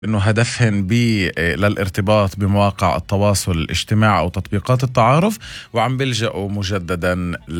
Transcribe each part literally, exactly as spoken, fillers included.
إنه هدفهن بي للارتباط بمواقع التواصل الاجتماعي أو تطبيقات التعارف، وعم بيلجأوا مجددا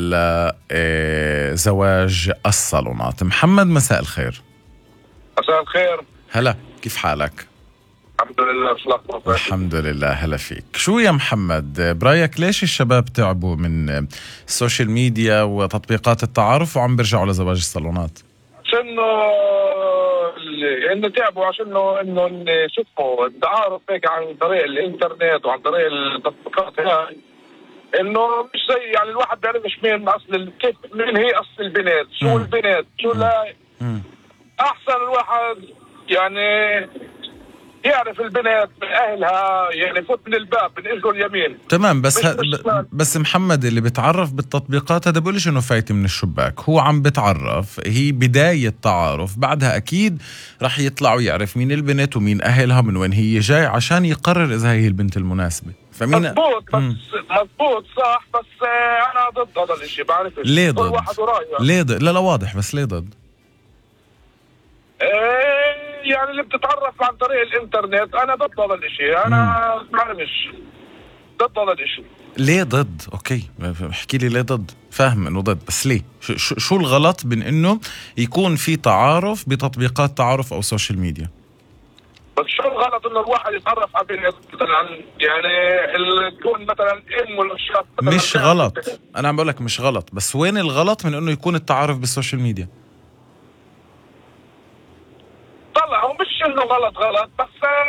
لزواج الصالونات. محمد، مساء الخير. مساء الخير. هلا، كيف حالك؟ الحمد لله. الحمد لله. هلا فيك. شو يا محمد برأيك، ليش الشباب تعبوا من السوشيال ميديا وتطبيقات التعارف وعم بيرجعوا لزواج الصالونات؟ عشانه انه تعبوا، عشانه انه اللي شوفوا التعارف هيك عن طريق الانترنت وعن طريق التطبيقات هاي، انه مش زي يعني الواحد بيعرفش مين اصل، كيف مين هي اصل البنات، شو م. البنات شو م. لا م. احسن الواحد يعني يعرف البنات من اهلها، يعني فوت من الباب من اجره اليمين. تمام، بس ه... بس محمد اللي بتعرف بالتطبيقات هذا بقولش انه فايت من الشباك، هو عم بتعرف، هي بداية تعارف، بعدها اكيد رح يطلع ويعرف مين البنت ومين اهلها من وين هي جاي عشان يقرر اذا هي البنت المناسبة. فمين مزبوط بس مزبوط صح، بس انا ضد هذا الاشي. بعرف ليه ضد؟ كل واحد ورايه. ليه ضد؟ لا لا واضح، بس ليه ضد؟ يعني اللي بتتعرف عن طريق الانترنت انا ضد هذا الاشي. انا بعرفش ضد هذا الاشي. ليه ضد؟ اوكي احكي لي ليه ضد. فاهم انه ضد، بس ليه؟ شو شو الغلط بين انه يكون في تعارف بتطبيقات تعارف او سوشيال ميديا؟ بس شو الغلط انه الواحد يتعرف على بنت مثلا، يعني تكون مثلا ام ولا شاب؟ مش غلط، انا عم بقول لك مش غلط، بس وين الغلط من انه يكون التعارف بالسوشيال ميديا؟ طلع هو مش انه غلط غلط، بس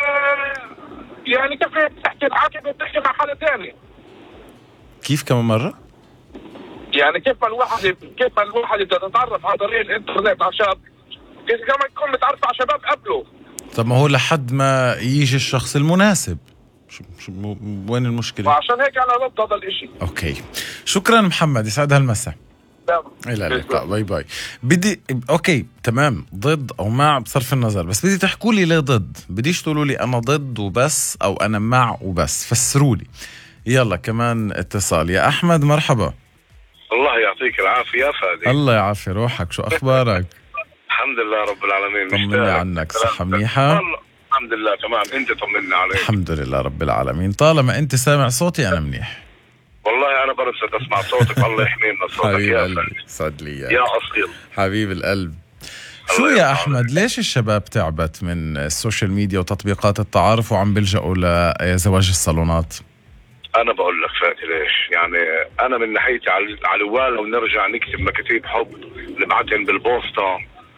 يعني كيف تحكي معك بتحكي مع حدا ثاني؟ كيف كمان مرة؟ يعني كيف ما الواحد كيف ما الواحد بده يتعرف على طريق الانترنت على شاب، كيف كمان يكون متعرف على شباب قبله؟ طب ما هو لحد ما يجي الشخص المناسب، شو شو وين المشكلة؟ وعشان هيك انا ضد هذا الاشي. اوكي، شكرا محمد، يسعد هالمساء. الى اللقاء، باي باي. بدي اوكي تمام، ضد او مع بصرف النظر، بس بدي تحكوا لي ليه ضد. بديش تقولوا لي انا ضد وبس او انا مع وبس، فسروا لي. يلا كمان اتصال. يا احمد، مرحبا. الله يعطيك العافيه فادي. الله يعافي روحك، شو اخبارك؟ الحمد لله رب العالمين. طمني عنك، صحة منيحة؟ الحمد لله تمام. انت طمنا عليك؟ الحمد لله رب العالمين. طالما انت سامع صوتي انا منيح. والله انا برنسة اسمع صوتك. الله يحمينا صوتك يا قلبي. صد لي يا اصيل حبيب القلب. شو يا احمد، ليش الشباب تعبت من السوشيال ميديا وتطبيقات التعارف وعم بيلجأوا لزواج الصالونات؟ انا بقول لك فاتي ليش. يعني انا من ناحيتي على الوال، لو نرجع نكتب مكاتيب حب نبعتهم بالبوسطة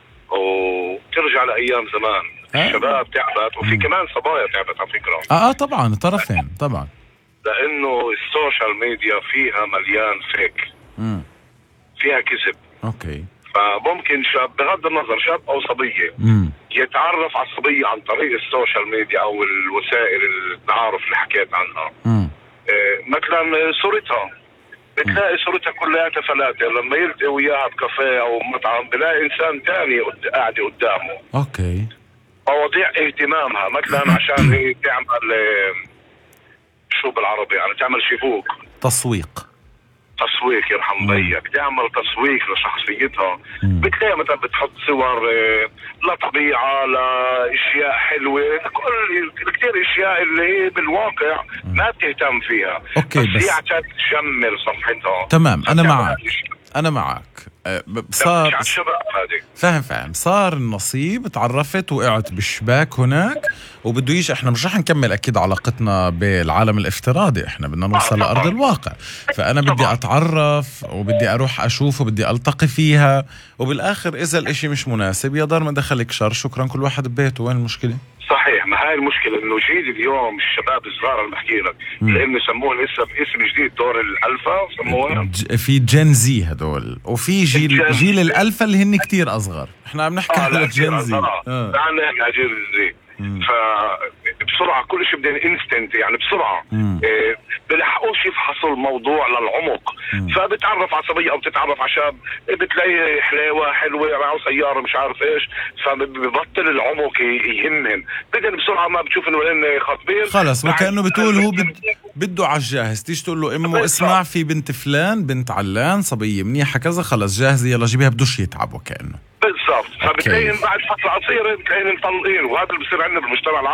وترجع لايام زمان. آه. الشباب تعبت، وفي كمان صبايا تعبت على فكرة. اه اه طبعا، طرفين طبعا، لانه السوشيال ميديا فيها مليان فيك. مم. فيها كذب. اوكي، فممكن شاب بغض النظر شاب او صبيه مم. يتعرف على الصبيه عن طريق السوشيال ميديا او الوسائل التعارف اللي حكيت عنها. مم. إيه مثلا صورتها، بتلاقي صورتها كلها فلاتة، لما يلتقي وياها بكافيه او مطعم بلاقي انسان تاني قاعد قدامه. اوكي، مواضيع اهتمامها مثلا عشان هي تعمل شو بالعربي، يعني تعمل شيفوك، تسويق تسويق يرحم بيك، تعمل تسويق لشخصيتها. بتلاقي مثلا بتحط صور لطبيعة، لاشياء حلوة، كل كتير اشياء اللي هي بالواقع ما بتهتم فيها. اوكي، بس, بس هي عشان تجمل صفحتها. تمام، انا معك انا معك صار فاهم فاهم صار النصيب، تعرفت وقعت بالشباك هناك وبده يجي. احنا مش رح نكمل اكيد علاقتنا بالعالم الافتراضي، احنا بدنا نوصل آه لارض الواقع. فانا بدي اتعرف وبدي اروح اشوف وبدي التقي فيها، وبالاخر اذا الاشي مش مناسب يا دار ما دخلك شر، شكرا كل واحد ببيته. وين المشكله؟ صحيح، ما هاي المشكله انه جيل اليوم الشباب الصغار اللي بحكي لك لانه سموه لسه باسم جديد دور الالفا سموه. في جين زي هدول، وفي جيل جيل الالفا اللي هن كتير اصغر. احنا عم نحكي على جين زي. اه تعال نحكي على جيل زي. فبسرعه كل شيء بدنا انستنت، يعني بسرعه إيه بلحقوش يفحصوا الموضوع للعمق. مم. فبتعرف على صبيه او بتتعرف على شاب بتلاقي حلاوه حلوه معه سياره مش عارف ايش، فببطل العمق يهمهم. بدنا بسرعه ما بتشوف انه هن خاطبين خلص، وكانه بتقول هو بد... بده على الجاهز. تيجي تقول له امه اسمع في بنت فلان بنت علان صبيه منيحه كذا، خلص جاهزه يلا جيبيها، بدوش يتعب وكانه بالضبط. فبتلاقيهم بعد فتره قصيره بتلاقيهم مطلقين، وهذا اللي بصير عندنا بالمجتمع العربي.